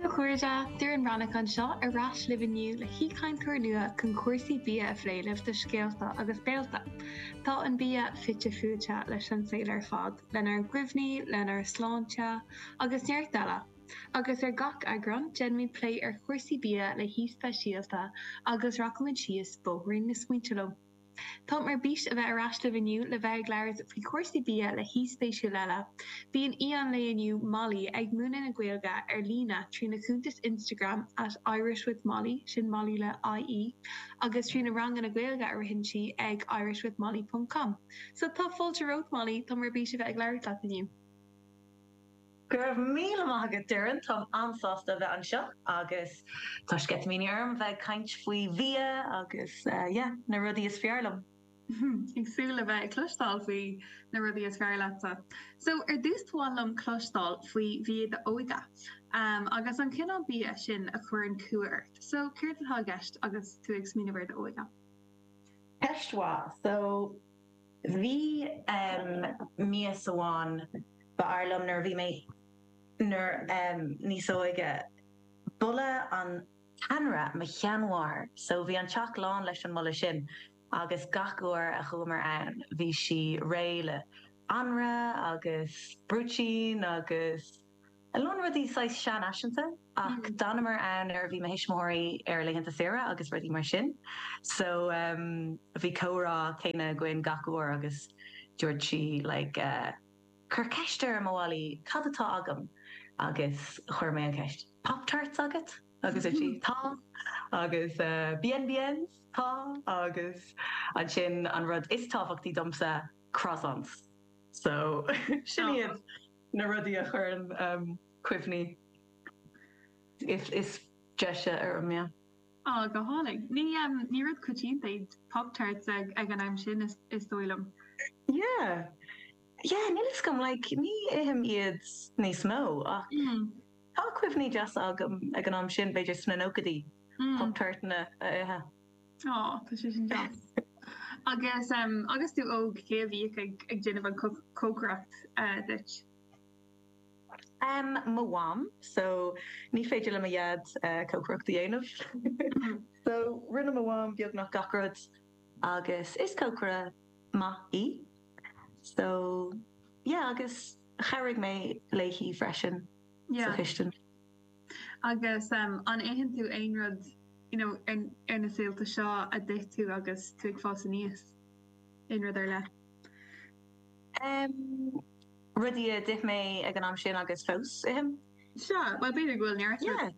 Go chuirde, dúr an ranach an seo a ras liviniu le híchain chuir nua chun cuasaí bia a phléileh de scéalta agus béalta. Tá an bia fitte fuúte leis an saolar fad, lenar an cuimhní, lenar sláinte agus neart deile. Agus gach agran genmid play ar cuasaí bia le hí speisialta agus rachamid sios bóthrainn na smuinteló. Tá mar bís a bheith arás liviniu le bheith gléir fao cuasaí bia le hí spéisiú leile. Bhíon íon léoniu Molly ag múna na Gaeilge ar lína trí na cúntas Instagram at Irish with Molly, sin Molly le IE, agus trí na rangan na Gaeilge ar hinsi ag irishwithmolly.com. So tá fáilte rót Molly, tá mar bís a bheith ag gléir liviniu. Gurh míle maithe duran tá ansásta bheith an seo agus tá sket mí arm bheith kaint faoi bhia agus na rudí is fearlam. Igsúla bheith clústáil faoi na rudí is fearlata. So dús tálam clústáil faoi bhí de óige. Agus an cinál bí sin a chuir an cuairt. So céir atá gceist agus tú ag smína bhir de óige. Ceistá, so bhí mías amháin ba Ireland nar bhí mé nar níos óige bulla an tanra me cheanmhar, so bhí an teach lán leis an mulle sin agus gachúir a chumer ann bhí si réile anra agus brúchin agus alón rudí sais sean aisianta ach danamar ann ar bhí me hisismóirí ar leihananta sira agus rudí mar sin, so bhí córá céine goin gachúir agus dúirt si like chur ceiste am bhálaí cad atá agam agus chuir mé an ceist Pop-Tarts agat agus si tá agus BNBNs tá agus an sin an rud is táhachtí domsa croissants, so sin na rudí a chur an cuimhní is deise ar mé. Go hánig. Ní rud cuitínta Pop-Tarts ag an aim sin is dóilm. Yeah, nílis gom ní éhim iad níos mó ach tá cuimhní just agam ag an am sin beidir sna nógadí Pop-Tartna a ithe. Tá sé sin just. Agus tú óg céhí ag déanamh an cócracht dit. Mawam, so ní féidir le ma iad cócracht dhéanamh. So rinne mawam beag nach gacrad agus is cócra ma í. So agus charig mé leihí freisin hiisten. Agus an éhan tú ein rud ar na saolta seo a dit tú agus tú ag fása níos in rud ar le. Rudí a dit mé ag an am sin agus fós ihim? Seo, well beidir gohfuil neart.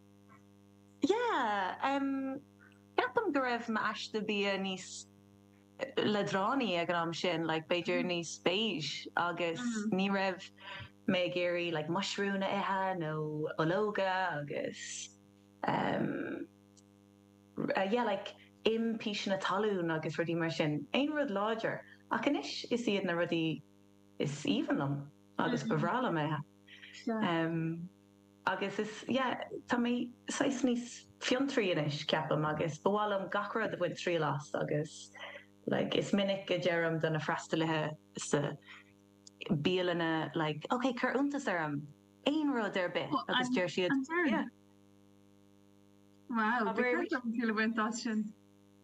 Ceapam go raibh ma eiste bí a níos ledráni ag an am sin, like beidir níos beige agus ní raibh mé géirí like mushroom ithe nó ológa agus like impíis na talún agus rudí mar sin ein rud láidir ach inis is iad na rudí is evenlam agus bevrála mé agus is tá mé sais níos fiontrií inis ceapam agus bhálam gacrad a bhain trí las agus like is minnic a jerum dan a frestalathe sa bíalana like okay cur untas arm ein rud ar bit agus deir siad Wow, sin.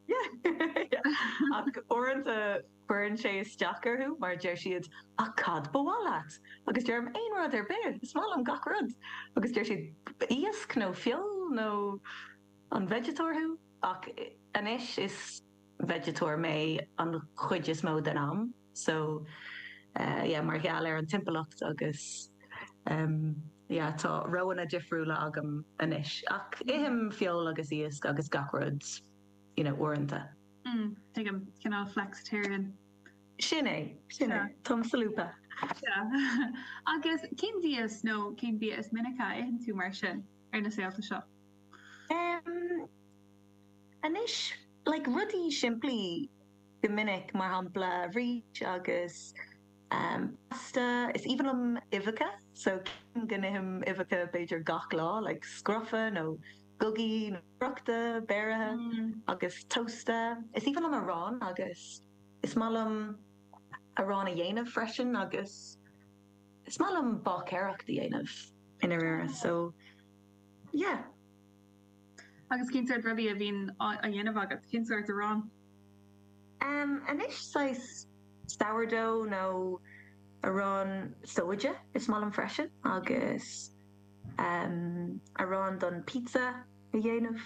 Orintanta burn sé stacarú mar deir siad a cad bhálat agus dearm ein rud ar bit is má am gach rud agus deir siad íasc nó fiol nó an vegetorú ach anis is vegetor mé an chuid is mó den am, so mar geall ar an timpachcht agus tá roan a difriúla agam anis ach ihim fiol agus íasc agus gacrod orintanta. Tuigem cinál flexitarian. Sinné Tom salúpa. Agus cén días nó cén bí is minica éhan tú mar sin ar na saolta seo? Anis like rudí siimplí go minic mar hampla reach agus pasta is even ivica, so gannihim ivica beidir gach lá like scruffa no gugi no brachta bearathe agus toasta is even a rán agus is malum a rán a dhéanamh freisin agus is malum bá ceach dhéanamh in ar so yeah. Agus cinnte rudí a bhín a dhéanamh agat cinseart arán. Anis sais sourdough no arán soja is mal an freisin agus arán don pizza a dhéanamh.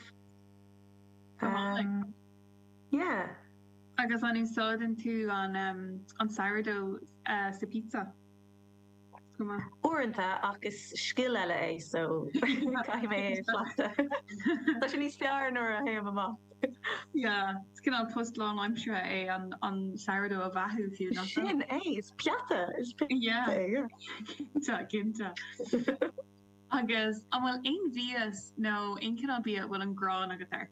Yeah. Agus an úsáidan tú an sourdough sa pizza. Orintanta agus skill eile é so cai mé flachta. Tá sin níos fear nuair a héim amach. Yeah, it's cin an post lá aimsere é an sourdough a bhathú fiú nach. Sin é, is piata, is piata. Cinnte. Agus an bhfuil ein vías nó ein cin bí bhfuil an grán agat ar.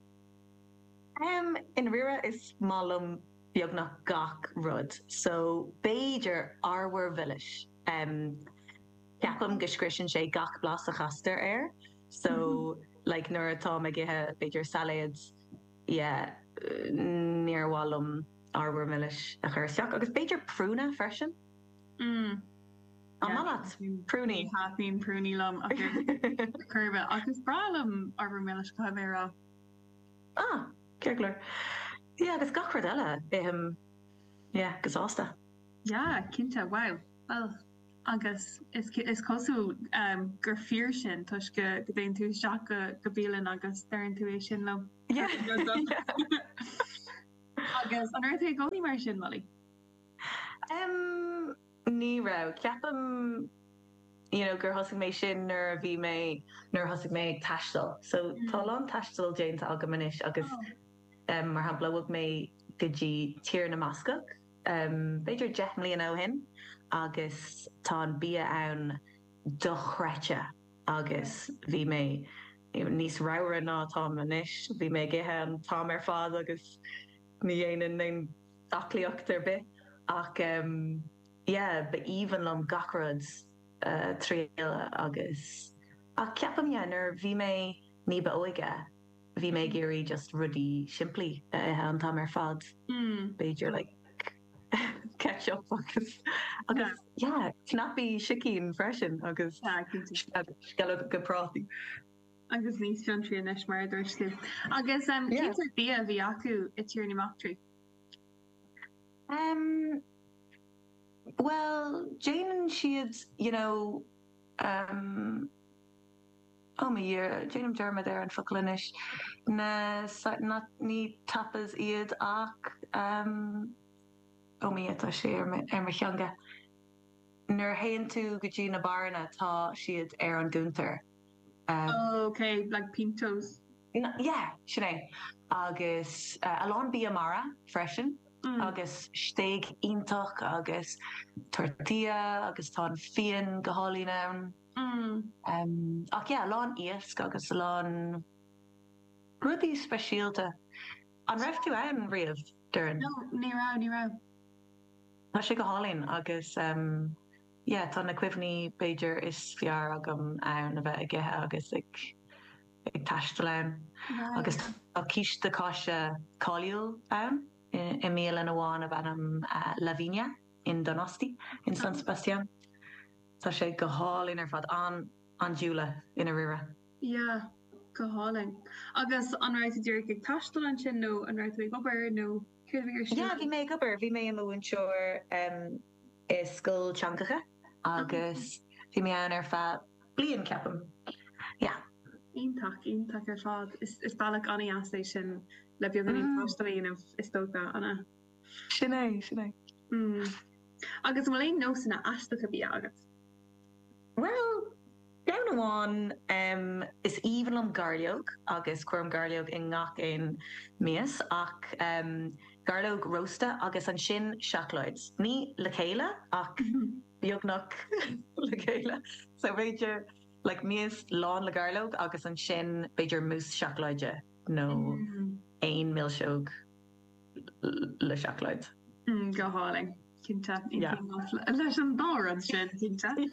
In rira is malum beagnach gach rud, so Beiidir arwer village. Ceapam gescrisin sé gach blas a chaster air, so like nuair atá me githe Beiidir salads, yeah, near walum arwer village a chuirseach, agus Beiidir prúna freisin. Malat prúni. Happy prúni lum agus curve agus bralam arwer village caimera. Ah, Kirkler. Yeah, agus gachard eile. Yeah, gasásta. Yeah, cinnte, wow. Well, agus is cosú gur fear sin tuis go dtéon tú seach go bílan agus dean tú é sin lo. Yeah. Agus an airtha gcóí mar sin, Molly? Ní rah, ceapam gur thosig mé sin nuair bhí mé nuair thosig mé ag taistil. So tá an taistil déanta agamanis agus mar ha blowg mé gotí tír na mascach. Beidir 10 mbliain ó hin agus tá bí ann dochreite agus bhí mé níos raire ná tá manis, bhí mé githe an tám ar fád agus ní dhéanaan naon aclíocht ar bit ach be even am gachrads tríile agus ach ceapam nuair bhí mé ní ba óige. Bhí mé géirí just rudí siimplí an tám ar fad. Beidir like ketchup agus knappi sicín freisin agus scalad go práti. Agus níos seantrí a neis mar dúirtú. Agus bí a bhí acu i tíirna Mactree? Well, Jane siad, my year, Jane Derma there and Fucklinish. Not ní tapas iad ach my eta sé mar cheanga. Nuair haon tú go dtí na barna tá siad ar an gúntar. Okay, like pintos. Yeah, sinné. Agus alán bí amara freisin. Agus steig iontoch agus tortilla agus tá fian go hálí nán. Ach yeah, lán iasc agus lán rudí speisialta. An raibh tú ann riamh durin? No, ní rá. Tá sé go hálín agus tá na cuimhní Beiidir is fiar agam ann a bheith a githe agus ag taiste lein. Agus a cís de cáise cáiliúil ann I míl an amháin a bhenim Lavinia in Donosti in San Sebastian. Tá sé go hálín ar fad an dúla ina rire. Yeah, go hálín. Agus an ráid dúir ag taistal an sin nó an ráid gobar nó chuir sin? Yeah, bhí mé gobar, bhí mé an mún seoir is scul teancacha agus bhí mé an ar fad blian ceapam. Yeah. Ionach ar fad is bailach aní asé sin le beagganí postalíanamh is tóta anna. Sinné. Agus bhfuil éon nó sanna aisteach a bhí agat? Well, down amháin is even am garliog agus cuam garliog in ngach in mías ach garliog roasta agus an sin seachlóids. Ní le chéile ach beagnach le chéile. So Beiidir like mías lán le garliog agus an sin Beiidir mús seachlóide nó ein milseog le seachlóid. Go háling. Cinnte. Leis an dá an sin, cinnte.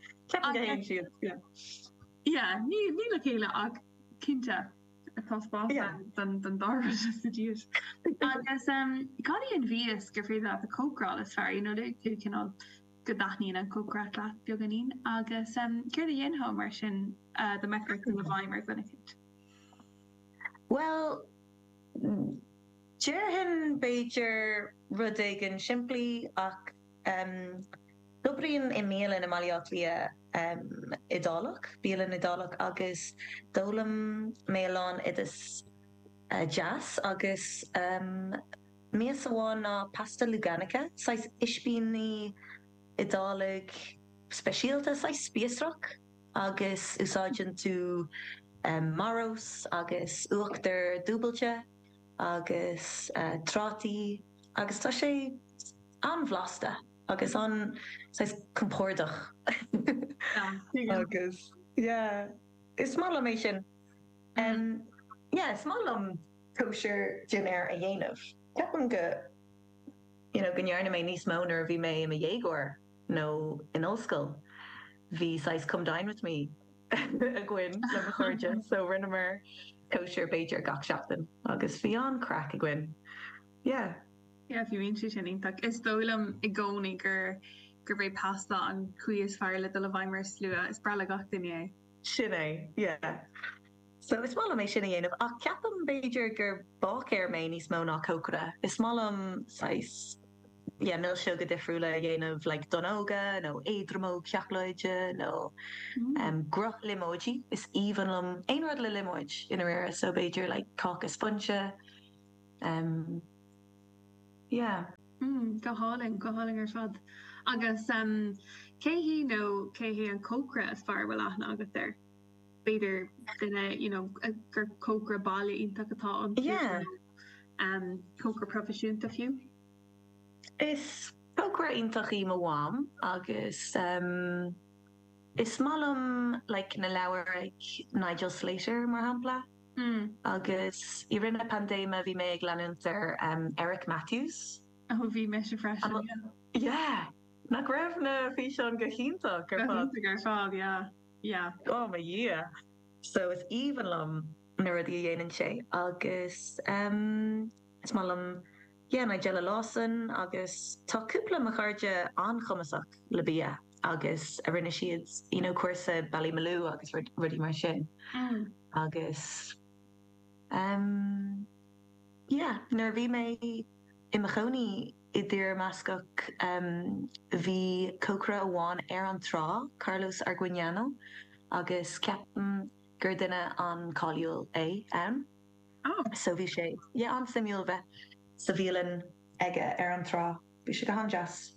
Yeah, ní le chéile ach cinnte atáspá den dára sa díos. Agus cadí an bhíos gur féad a cócrá is fear, tú cinál go daithnín an cócra leat beganín agus céir a dhéonth mar sin de meiceir go bhhaimar gona. Well, Jerhin Beiger Rudigan Shimply ach Dublin in Milan in Maliotlia idolach, Bilan idolach agus Dolam Melon it is jazz agus Miasawan na Pasta Luganica, sais Ishbini idolig specialta sais Spiesrock agus usajan to Maros agus Uchter Dubelje agus Trati agus tá sé anvlasta agus an sais compordach agus is small mission small kosher gener a dhéanamh ceapan go gnearna mé níos mónar bhí mé im a dhégor nó in óscail bhí sais come dine with me a gin le a chuirde so rinnemer kosher Beiger gach seachtain agus bhí an crack a gin fi vín sin intach is dólam I gcónaí gur bhéh pasta an cuias fearle do le bhaimar slua is brala gach duine sin so is mála mé sinna dhéanamh ach ceapam Beiger gur bácéir mé níos mó ná cócra is málam sais mil siga difriúla dhéanamh le donóga nó éadramó ceachleide nó groch limóidí is íhanlam éonrad le limóid ina réire so Beiger le cáca sponse go háling ar fad agus céhí nó céhí an cócra is fear bhfuil aithna agus ir beidir duine gur cócra bailí ionach atá an cócra profisiúnta fiú is cócra ionach í mháam agus is smallam na leabhar ag Nigel Slater mar hampla agus I rinne pandéma bhí mé ag leanúntar Eric Matthews bhí me se freis nach raibh na bhí seán go chinnta gur fád oh my so is íhanlam nuair a dhéanaan sé agus is málam Nigella Lawson agus táúpla a chuirde anchumasach le bia agus a rinne siad cuasa Ballymaloo agus rudí mar sin agus nuair bhí mé I Machoni I dtír meascach bhí cócra amháin ar an trá Carlos Arguiñano agus ceapan gur duine an cáiliúil so bhí sé an simúil bheith sa bhílan aige ar an trá bhí sé go han jazz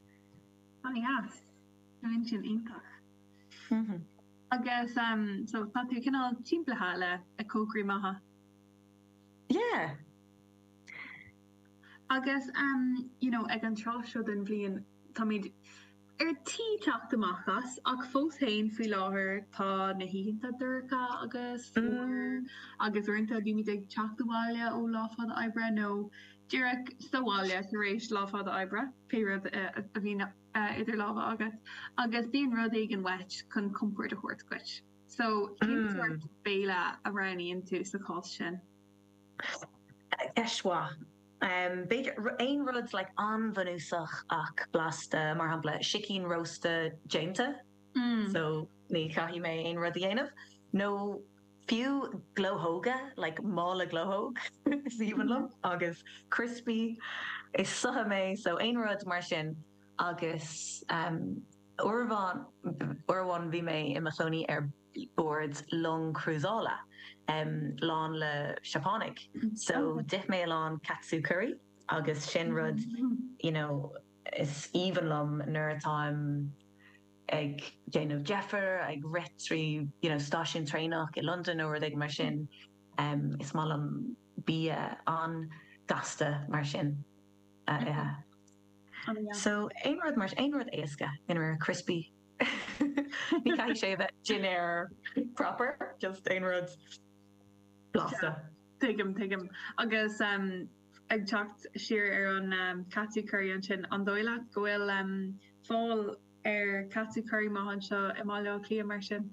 sin intach agus so patú cinál timpplaithe le a cócraí maithe agus ag an tráseo den bblion táid tí teachtamachchas ach fós hain fao láthair tá na hínta dúcha agus agus rinnta dúimi ag teachtaháile ó láfad ebre nó dúireach staháile sa rééis láfad ebre péad a bhí idir láha agus bíon rud ag an wet chun compúir a chuirtcuit so béile a raníonn tú sa cá sin Eiswa Beidir ein rud like anvanúsach ach blasta mar hapla chicken roasta jainta so ní caihí mé ein rud dhéanamh no few glowhoga like mála glowhog is even lum agus crispy is suha mé so ein rud mar sin agus orvan bhí mé in Machoni boards long cruzola lán le Chaponic so dif mé lán katsu curry agus sin rud is even lum nuair time ag Jane of Jeffer ag retri station trainach in London or ag mar sin is malum bia an gasta mar sin so ein rud éasca in crispy Ní cai sé bheith gin air proper just ein rud blasta. Tuigim agus ag techt siar ar an catú curry an sin an dóile gohfuil fáil ar catú curry maithan seo I máile clia mar sin.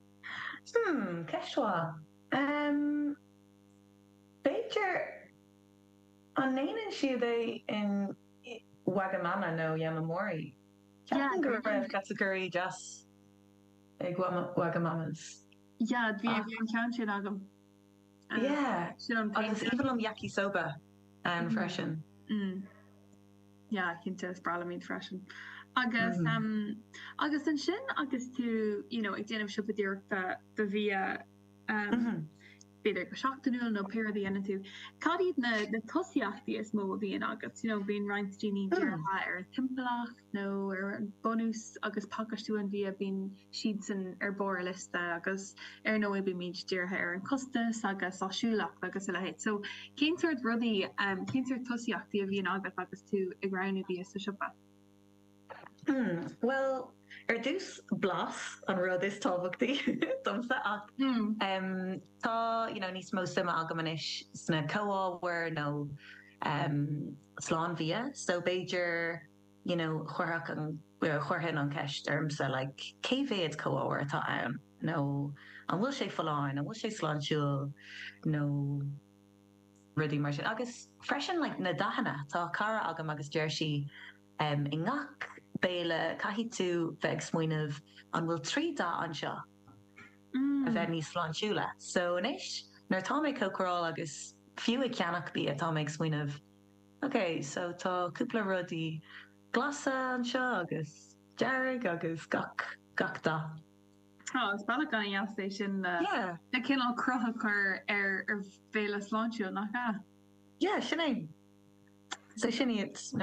Ceisá. Beidir an néanaan siad é in Wagamama nó Yamamori Ceapan go raibh category just ag wagamamas. Yeah, bhí an cean sin agam. Agus even am yakisoba freshen. Yeah, cinnte is brala mín freisin. Agus agus an sin agus tú, ag déanamh sipadíochta do bhí beidir go seachtainúil nó péirí ana tú. Cadíad na tosiachtaí is mó bhíon agus, bhíon reinstíní deartha ar timplach nó ar an bonús agus pakastú an bhí bhíon siad san ar bór lista agus ar nó bhí míid deartha ar an costas agus ásúlaach agus le héit. So céinteart rudí céinteart tosiachtaí a bhíon agus tú ag ranna bhí sa sipa. Well, dús blas an rud is tábhachtaí domsa ach tá níos mó sim agamanis sna co-áhar nó sláán bhia, so Beiidir chuirthin an ceist armsa céhéad co-áhar atá ann nó an bhfuil sé foláin, an bhfuil sé sláánsiúil nó rudí mar sin. Agus freisin na dahanana tá cara agam agus deirsi i ngach béle caihí tú bheith smuoinmh an bhfuil trí dá anseo a bheith níos sláánsiúla. So inis, nar tá méid cocorál agus fiú i ceannach bí atá méid smuoinmh. Okay, so tá cúpla rudí glasa anseo agus dearg agus gach dá. Is bailach gan jaasta sin na cinál crotha chur ar bhéle sláánsiúil nach ga? Yeah, sin é. So sin iad